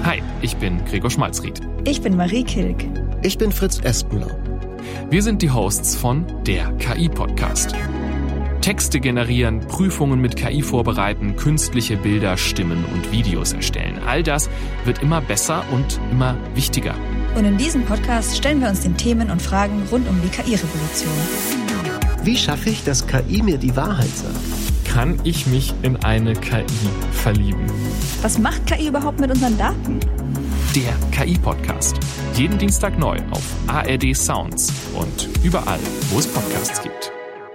Hi, ich bin Gregor Schmalzried. Ich bin Marie Kilk. Ich bin Fritz Espenlaub. Wir sind die Hosts von der KI-Podcast. Texte generieren, Prüfungen mit KI vorbereiten, künstliche Bilder, Stimmen und Videos erstellen. All das wird immer besser und immer wichtiger. Und in diesem Podcast stellen wir uns den Themen und Fragen rund um die KI-Revolution. Wie schaffe ich, dass KI mir die Wahrheit sagt? Kann ich mich in eine KI verlieben? Was macht KI überhaupt mit unseren Daten? Der KI-Podcast. Jeden Dienstag neu auf ARD Sounds und überall, wo es Podcasts gibt.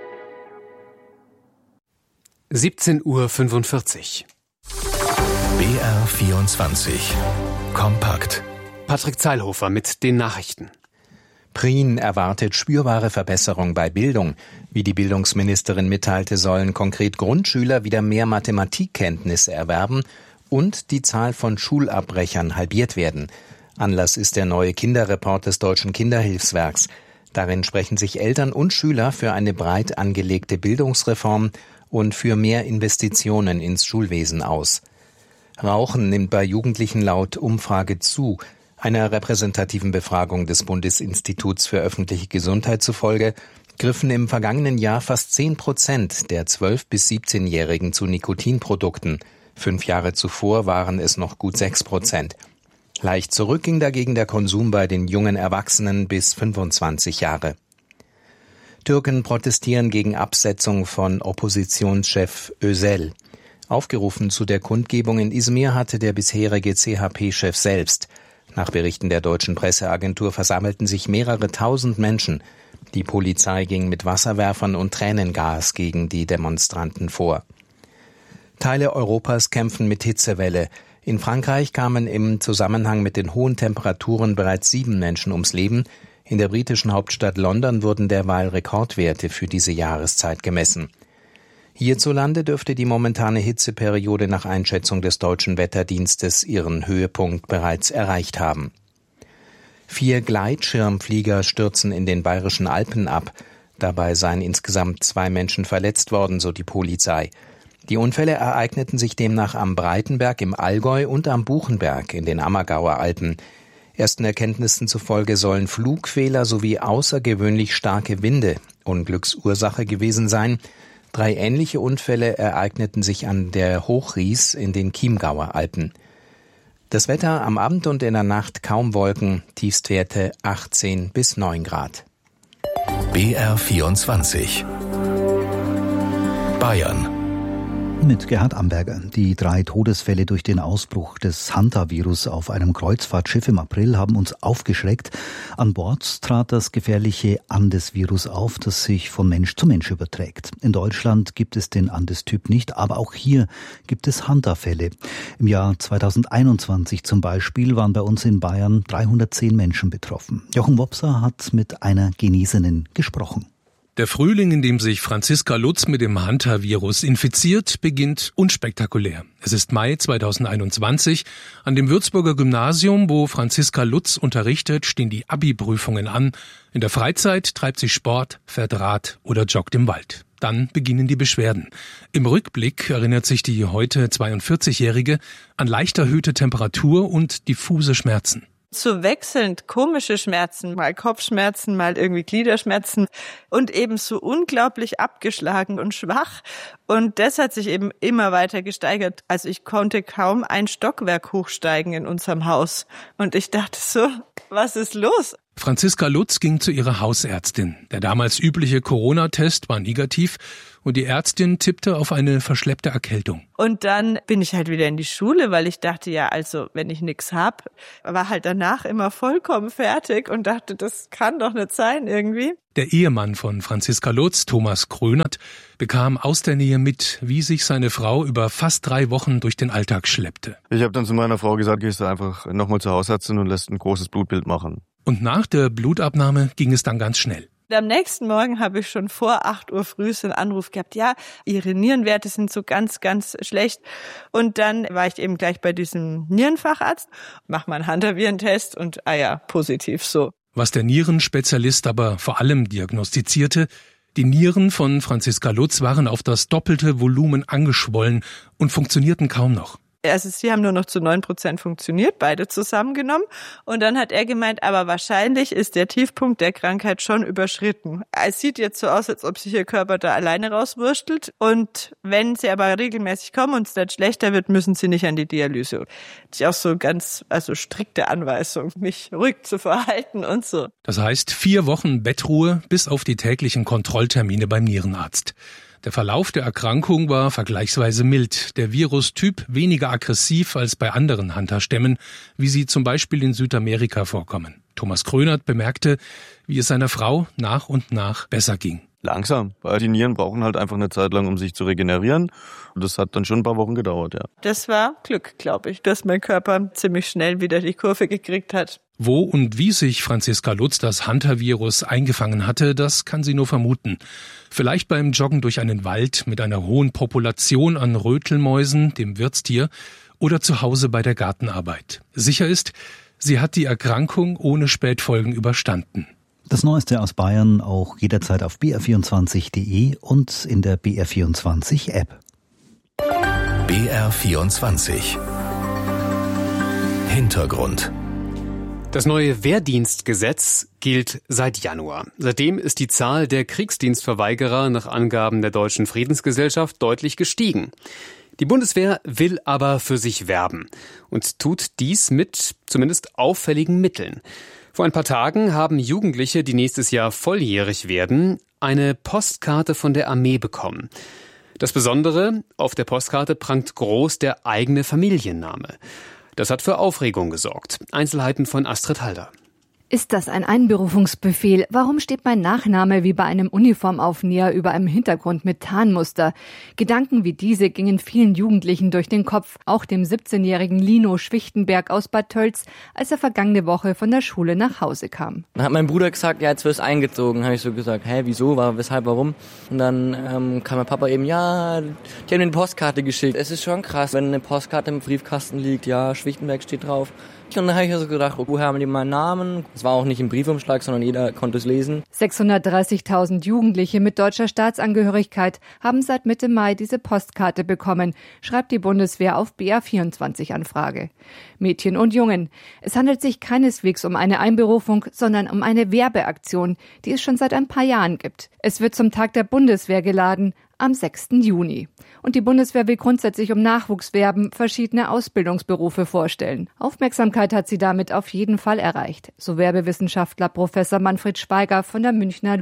17:45 Uhr. BR24 Kompakt. Patrick Zeilhofer mit den Nachrichten. Prien erwartet spürbare Verbesserung bei Bildung. Wie die Bildungsministerin mitteilte, sollen konkret Grundschüler wieder mehr Mathematikkenntnisse erwerben und die Zahl von Schulabbrechern halbiert werden. Anlass ist der neue Kinderreport des Deutschen Kinderhilfswerks. Darin sprechen sich Eltern und Schüler für eine breit angelegte Bildungsreform und für mehr Investitionen ins Schulwesen aus. Rauchen nimmt bei Jugendlichen laut Umfrage zu. Einer repräsentativen Befragung des Bundesinstituts für öffentliche Gesundheit zufolge griffen im vergangenen Jahr fast 10% der 12- bis 17-Jährigen zu Nikotinprodukten. 5 Jahre zuvor waren es noch gut 6%. Leicht zurück ging dagegen der Konsum bei den jungen Erwachsenen bis 25 Jahre. Türken protestieren gegen Absetzung von Oppositionschef Özel. Aufgerufen zu der Kundgebung in Izmir hatte der bisherige CHP-Chef selbst. Nach Berichten der deutschen Presseagentur versammelten sich mehrere tausend Menschen. Die Polizei ging mit Wasserwerfern und Tränengas gegen die Demonstranten vor. Teile Europas kämpfen mit Hitzewelle. In Frankreich kamen im Zusammenhang mit den hohen Temperaturen bereits 7 Menschen ums Leben. In der britischen Hauptstadt London wurden derweil Rekordwerte für diese Jahreszeit gemessen. Hierzulande dürfte die momentane Hitzeperiode nach Einschätzung des Deutschen Wetterdienstes ihren Höhepunkt bereits erreicht haben. 4 Gleitschirmflieger stürzen in den Bayerischen Alpen ab. Dabei seien insgesamt 2 Menschen verletzt worden, so die Polizei. Die Unfälle ereigneten sich demnach am Breitenberg im Allgäu und am Buchenberg in den Ammergauer Alpen. Ersten Erkenntnissen zufolge sollen Flugfehler sowie außergewöhnlich starke Winde Unglücksursache gewesen sein. 3 ähnliche Unfälle ereigneten sich an der Hochries in den Chiemgauer Alpen. Das Wetter am Abend und in der Nacht kaum Wolken, Tiefstwerte 18 bis 9 Grad. BR24 Bayern. Mit Gerhard Amberger. Die 3 Todesfälle durch den Ausbruch des Hantavirus auf einem Kreuzfahrtschiff im April haben uns aufgeschreckt. An Bord trat das gefährliche Andes-Virus auf, das sich von Mensch zu Mensch überträgt. In Deutschland gibt es den Andes-Typ nicht, aber auch hier gibt es Hanta-Fälle. Im Jahr 2021 zum Beispiel waren bei uns in Bayern 310 Menschen betroffen. Jochen Wopser hat mit einer Genesenen gesprochen. Der Frühling, in dem sich Franziska Lutz mit dem Hantavirus infiziert, beginnt unspektakulär. Es ist Mai 2021. An dem Würzburger Gymnasium, wo Franziska Lutz unterrichtet, stehen die Abi-Prüfungen an. In der Freizeit treibt sie Sport, fährt Rad oder joggt im Wald. Dann beginnen die Beschwerden. Im Rückblick erinnert sich die heute 42-Jährige an leicht erhöhte Temperatur und diffuse Schmerzen. So wechselnd komische Schmerzen, mal Kopfschmerzen, mal irgendwie Gliederschmerzen und eben so unglaublich abgeschlagen und schwach. Und das hat sich eben immer weiter gesteigert. Also ich konnte kaum ein Stockwerk hochsteigen in unserem Haus. Und ich dachte so, was ist los? Franziska Lutz ging zu ihrer Hausärztin. Der damals übliche Corona-Test war negativ und die Ärztin tippte auf eine verschleppte Erkältung. Und dann bin ich halt wieder in die Schule, weil ich dachte, ja, also wenn ich nichts hab, war halt danach immer vollkommen fertig und dachte, das kann doch nicht sein irgendwie. Der Ehemann von Franziska Lutz, Thomas Krönert, bekam aus der Nähe mit, wie sich seine Frau über fast 3 Wochen durch den Alltag schleppte. Ich habe dann zu meiner Frau gesagt, gehst du einfach nochmal zur Hausärztin und lässt ein großes Blutbild machen. Und nach der Blutabnahme ging es dann ganz schnell. Am nächsten Morgen habe ich schon vor 8 Uhr früh einen Anruf gehabt, ja, Ihre Nierenwerte sind so ganz, ganz schlecht. Und dann war ich eben gleich bei diesem Nierenfacharzt, mach mal einen Hantavirentest und positiv so. Was der Nierenspezialist aber vor allem diagnostizierte, die Nieren von Franziska Lutz waren auf das doppelte Volumen angeschwollen und funktionierten kaum noch. Also sie haben nur noch zu 9% funktioniert, beide zusammengenommen. Und dann hat er gemeint, aber wahrscheinlich ist der Tiefpunkt der Krankheit schon überschritten. Es sieht jetzt so aus, als ob sich ihr Körper da alleine rauswurstelt. Und wenn sie aber regelmäßig kommen und es dann schlechter wird, müssen sie nicht an die Dialyse. Das ist auch so ganz, strikte Anweisung, mich ruhig zu verhalten und so. Das heißt 4 Wochen Bettruhe bis auf die täglichen Kontrolltermine beim Nierenarzt. Der Verlauf der Erkrankung war vergleichsweise mild, der Virustyp weniger aggressiv als bei anderen Hunter-Stämmen, wie sie zum Beispiel in Südamerika vorkommen. Thomas Krönert bemerkte, wie es seiner Frau nach und nach besser ging. Langsam, weil die Nieren brauchen halt einfach eine Zeit lang, um sich zu regenerieren. Und das hat dann schon ein paar Wochen gedauert, ja. Das war Glück, glaube ich, dass mein Körper ziemlich schnell wieder die Kurve gekriegt hat. Wo und wie sich Franziska Lutz das Hunter-Virus eingefangen hatte, das kann sie nur vermuten. Vielleicht beim Joggen durch einen Wald mit einer hohen Population an Rötelmäusen, dem Wirtstier, oder zu Hause bei der Gartenarbeit. Sicher ist, sie hat die Erkrankung ohne Spätfolgen überstanden. Das Neueste aus Bayern auch jederzeit auf br24.de und in der BR24-App. BR24 Hintergrund. Das neue Wehrdienstgesetz gilt seit Januar. Seitdem ist die Zahl der Kriegsdienstverweigerer nach Angaben der Deutschen Friedensgesellschaft deutlich gestiegen. Die Bundeswehr will aber für sich werben und tut dies mit zumindest auffälligen Mitteln. Vor ein paar Tagen haben Jugendliche, die nächstes Jahr volljährig werden, eine Postkarte von der Armee bekommen. Das Besondere, auf der Postkarte prangt groß der eigene Familienname. Das hat für Aufregung gesorgt. Einzelheiten von Astrid Halder. Ist das ein Einberufungsbefehl? Warum steht mein Nachname wie bei einem Uniformaufnäher über einem Hintergrund mit Tarnmuster? Gedanken wie diese gingen vielen Jugendlichen durch den Kopf, auch dem 17-jährigen Lino Schwichtenberg aus Bad Tölz, als er vergangene Woche von der Schule nach Hause kam. Dann hat mein Bruder gesagt, ja, jetzt wirst du eingezogen. Habe ich so gesagt, wieso, weshalb, warum? Und dann kam mein Papa eben, ja, die haben mir eine Postkarte geschickt. Es ist schon krass, wenn eine Postkarte im Briefkasten liegt, ja, Schwichtenberg steht drauf. Und dann habe ich also gedacht, woher haben die meinen Namen? Es war auch nicht im Briefumschlag, sondern jeder konnte es lesen. 630.000 Jugendliche mit deutscher Staatsangehörigkeit haben seit Mitte Mai diese Postkarte bekommen, schreibt die Bundeswehr auf BR24-Anfrage. Mädchen und Jungen. Es handelt sich keineswegs um eine Einberufung, sondern um eine Werbeaktion, die es schon seit ein paar Jahren gibt. Es wird zum Tag der Bundeswehr geladen, am 6. Juni. Und die Bundeswehr will grundsätzlich um Nachwuchs werben, verschiedene Ausbildungsberufe vorstellen. Aufmerksamkeit hat sie damit auf jeden Fall erreicht, so Werbewissenschaftler Professor Manfred Schweiger von der Münchner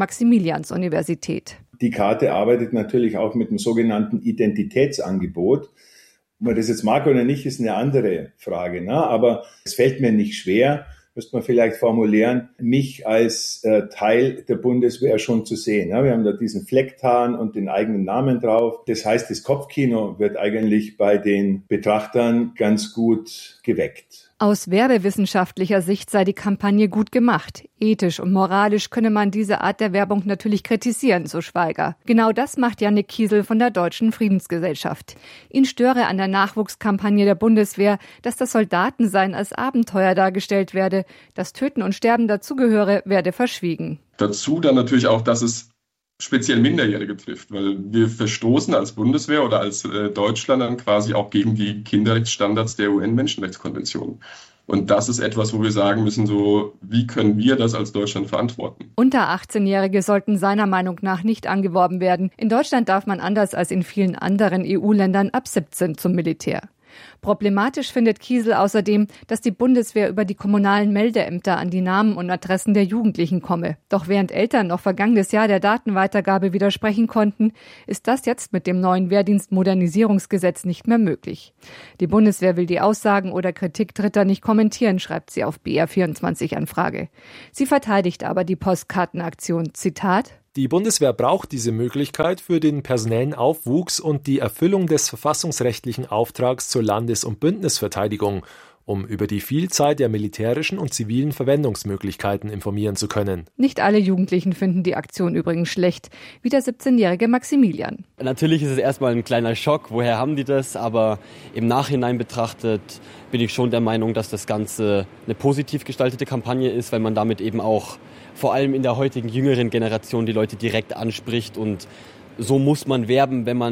Ludwig-Maximilians-Universität. Die Karte arbeitet natürlich auch mit dem sogenannten Identitätsangebot. Ob man das jetzt mag oder nicht, ist eine andere Frage, ne? Aber es fällt mir nicht schwer, müsste man vielleicht formulieren, mich als Teil der Bundeswehr schon zu sehen. Ja, wir haben da diesen Flecktarn und den eigenen Namen drauf. Das heißt, das Kopfkino wird eigentlich bei den Betrachtern ganz gut geweckt. Aus werbewissenschaftlicher Sicht sei die Kampagne gut gemacht. Ethisch und moralisch könne man diese Art der Werbung natürlich kritisieren, so Schweiger. Genau das macht Jannik Kiesel von der Deutschen Friedensgesellschaft. Ihn störe an der Nachwuchskampagne der Bundeswehr, dass das Soldatensein als Abenteuer dargestellt werde, das Töten und Sterben dazugehöre, werde verschwiegen. Dazu dann natürlich auch, dass es speziell Minderjährige trifft, weil wir verstoßen als Bundeswehr oder als Deutschland dann quasi auch gegen die Kinderrechtsstandards der UN-Menschenrechtskonvention. Und das ist etwas, wo wir sagen müssen, so, wie können wir das als Deutschland verantworten? Unter 18-Jährige sollten seiner Meinung nach nicht angeworben werden. In Deutschland darf man anders als in vielen anderen EU-Ländern ab 17 zum Militär. Problematisch findet Kiesel außerdem, dass die Bundeswehr über die kommunalen Meldeämter an die Namen und Adressen der Jugendlichen komme. Doch während Eltern noch vergangenes Jahr der Datenweitergabe widersprechen konnten, ist das jetzt mit dem neuen Wehrdienstmodernisierungsgesetz nicht mehr möglich. Die Bundeswehr will die Aussagen oder Kritik Dritter nicht kommentieren, schreibt sie auf BR24-Anfrage. Sie verteidigt aber die Postkartenaktion. Zitat: Die Bundeswehr braucht diese Möglichkeit für den personellen Aufwuchs und die Erfüllung des verfassungsrechtlichen Auftrags zur Landes- und Bündnisverteidigung, um über die Vielzahl der militärischen und zivilen Verwendungsmöglichkeiten informieren zu können. Nicht alle Jugendlichen finden die Aktion übrigens schlecht, wie der 17-jährige Maximilian. Natürlich ist es erstmal ein kleiner Schock, woher haben die das, aber im Nachhinein betrachtet bin ich schon der Meinung, dass das Ganze eine positiv gestaltete Kampagne ist, weil man damit eben auch vor allem in der heutigen jüngeren Generation die Leute direkt anspricht und so muss man werben, wenn man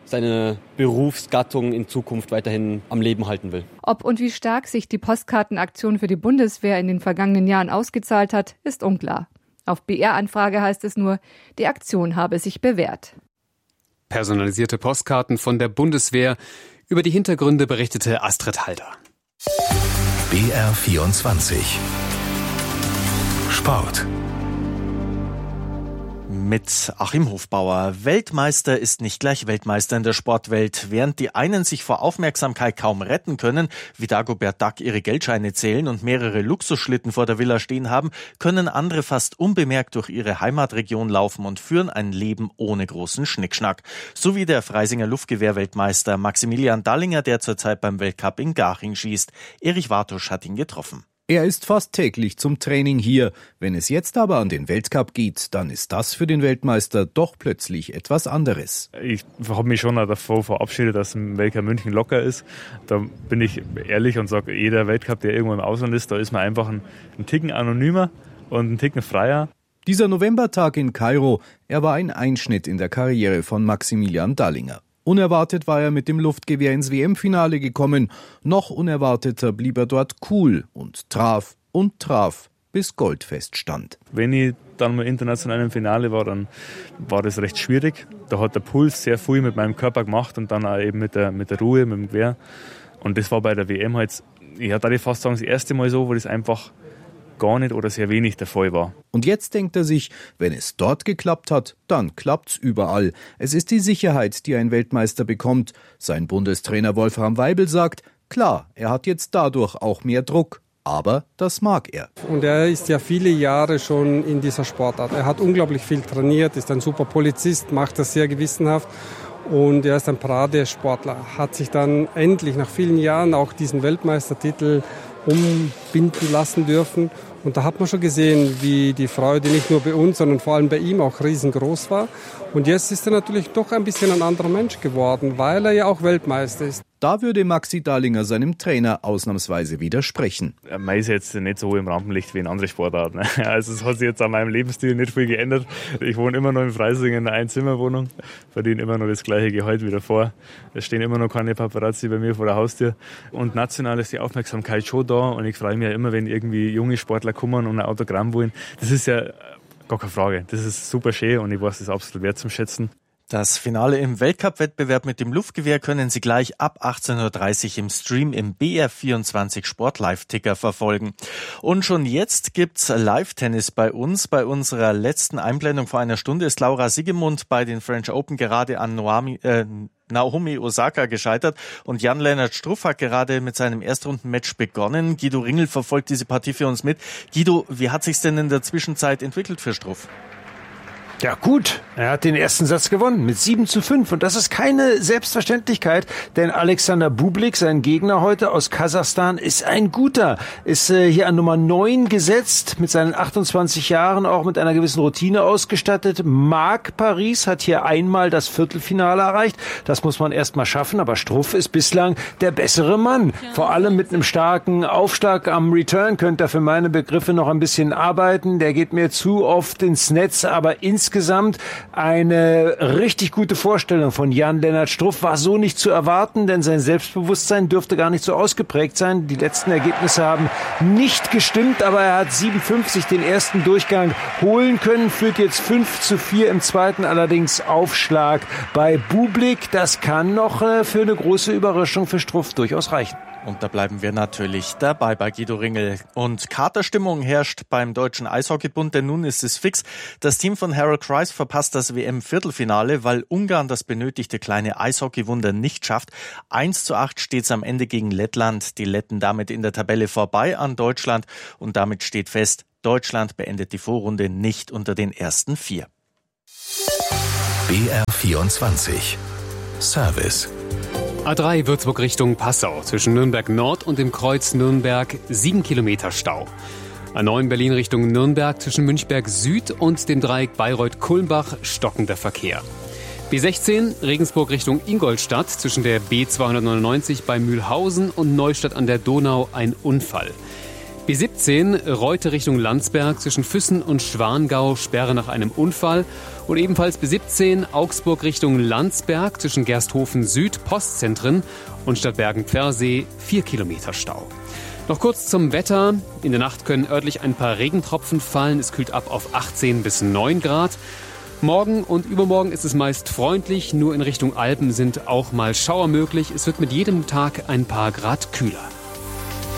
seine Berufsgattung in Zukunft weiterhin am Leben halten will. Ob und wie stark sich die Postkartenaktion für die Bundeswehr in den vergangenen Jahren ausgezahlt hat, ist unklar. Auf BR-Anfrage heißt es nur, die Aktion habe sich bewährt. Personalisierte Postkarten von der Bundeswehr. Über die Hintergründe berichtete Astrid Halder. BR24 Sport. Mit Achim Hofbauer. Weltmeister ist nicht gleich Weltmeister in der Sportwelt. Während die einen sich vor Aufmerksamkeit kaum retten können, wie Dagobert Duck ihre Geldscheine zählen und mehrere Luxusschlitten vor der Villa stehen haben, können andere fast unbemerkt durch ihre Heimatregion laufen und führen ein Leben ohne großen Schnickschnack. So wie der Freisinger Luftgewehr-Weltmeister Maximilian Dallinger, der zurzeit beim Weltcup in Garching schießt. Erich Wartusch hat ihn getroffen. Er ist fast täglich zum Training hier. Wenn es jetzt aber an den Weltcup geht, dann ist das für den Weltmeister doch plötzlich etwas anderes. Ich habe mich schon davor verabschiedet, dass ein Weltcup München locker ist. Da bin ich ehrlich und sage, jeder Weltcup, der irgendwo im Ausland ist, da ist man einfach ein Ticken anonymer und ein Ticken freier. Dieser Novembertag in Kairo, er war ein Einschnitt in der Karriere von Maximilian Dallinger. Unerwartet war er mit dem Luftgewehr ins WM-Finale gekommen. Noch unerwarteter blieb er dort cool und traf, bis Gold feststand. Wenn ich dann mal international im Finale war, dann war das recht schwierig. Da hat der Puls sehr viel mit meinem Körper gemacht und dann auch eben mit der Ruhe, mit dem Gewehr. Und das war bei der WM halt, ich würde fast sagen, das erste Mal so, wo das einfach gar nicht oder sehr wenig der Fall war. Und jetzt denkt er sich, wenn es dort geklappt hat, dann klappt's überall. Es ist die Sicherheit, die ein Weltmeister bekommt. Sein Bundestrainer Wolfram Weibel sagt, klar, er hat jetzt dadurch auch mehr Druck. Aber das mag er. Und er ist ja viele Jahre schon in dieser Sportart. Er hat unglaublich viel trainiert, ist ein super Polizist, macht das sehr gewissenhaft. Und er ist ein Paradesportler, hat sich dann endlich nach vielen Jahren auch diesen Weltmeistertitel umbinden lassen dürfen. Und da hat man schon gesehen, wie die Freude nicht nur bei uns, sondern vor allem bei ihm auch riesengroß war. Und jetzt ist er natürlich doch ein bisschen ein anderer Mensch geworden, weil er ja auch Weltmeister ist. Da würde Maxi Dallinger seinem Trainer ausnahmsweise widersprechen. Man ist jetzt nicht so im Rampenlicht wie in anderen Sportarten. Also es hat sich jetzt an meinem Lebensstil nicht viel geändert. Ich wohne immer noch in Freising in einer Einzimmerwohnung, verdiene immer noch das gleiche Gehalt wie davor. Es stehen immer noch keine Paparazzi bei mir vor der Haustür. Und national ist die Aufmerksamkeit schon da und ich freue mich ja immer, wenn irgendwie junge Sportler kommen und ein Autogramm wollen. Das ist ja gar keine Frage. Das ist super schön und ich weiß das absolut wert zum Schätzen. Das Finale im Weltcup-Wettbewerb mit dem Luftgewehr können Sie gleich ab 18.30 Uhr im Stream im BR24 Sport Live-Ticker verfolgen. Und schon jetzt gibt's Live-Tennis bei uns. Bei unserer letzten Einblendung vor einer Stunde ist Laura Siegemund bei den French Open gerade an Naomi Osaka gescheitert und Jan-Lennart Struff hat gerade mit seinem Erstrundenmatch begonnen. Guido Ringel verfolgt diese Partie für uns mit. Guido, wie hat sich's denn in der Zwischenzeit entwickelt für Struff? Ja gut, er hat den ersten Satz gewonnen mit 7:5 und das ist keine Selbstverständlichkeit, denn Alexander Bublik, sein Gegner heute aus Kasachstan, ist ein guter, ist hier an Nummer 9 gesetzt, mit seinen 28 Jahren auch mit einer gewissen Routine ausgestattet. Marc Paris hat hier einmal das Viertelfinale erreicht, das muss man erst mal schaffen, aber Struff ist bislang der bessere Mann, vor allem mit einem starken Aufschlag am Return könnte er für meine Begriffe noch ein bisschen arbeiten, der geht mir zu oft ins Netz, aber insgesamt eine richtig gute Vorstellung von Jan-Lennart Struff war so nicht zu erwarten, denn sein Selbstbewusstsein dürfte gar nicht so ausgeprägt sein. Die letzten Ergebnisse haben nicht gestimmt, aber er hat 7:50 den ersten Durchgang holen können, führt jetzt 5:4 im zweiten, allerdings Aufschlag bei Bublik. Das kann noch für eine große Überraschung für Struff durchaus reichen. Und da bleiben wir natürlich dabei bei Guido Ringel. Und Katerstimmung herrscht beim Deutschen Eishockeybund, denn nun ist es fix. Das Team von Harold Kreis verpasst das WM-Viertelfinale, weil Ungarn das benötigte kleine Eishockeywunder nicht schafft. 1:8 steht es am Ende gegen Lettland. Die Letten damit in der Tabelle vorbei an Deutschland. Und damit steht fest, Deutschland beendet die Vorrunde nicht unter den ersten 4. BR24 Service. A3 Würzburg Richtung Passau. Zwischen Nürnberg Nord und dem Kreuz Nürnberg 7 Kilometer Stau. A9 Berlin Richtung Nürnberg zwischen Münchberg Süd und dem Dreieck Bayreuth-Kulmbach stockender Verkehr. B16 Regensburg Richtung Ingolstadt zwischen der B299 bei Mühlhausen und Neustadt an der Donau ein Unfall. B17 Reute Richtung Landsberg zwischen Füssen und Schwangau Sperre nach einem Unfall. Und ebenfalls B17 Augsburg Richtung Landsberg zwischen Gersthofen Süd Postzentren und Stadtbergen-Pfersee 4 Kilometer Stau. Noch kurz zum Wetter. In der Nacht können örtlich ein paar Regentropfen fallen. Es kühlt ab auf 18 bis 9 Grad. Morgen und übermorgen ist es meist freundlich. Nur in Richtung Alpen sind auch mal Schauer möglich. Es wird mit jedem Tag ein paar Grad kühler.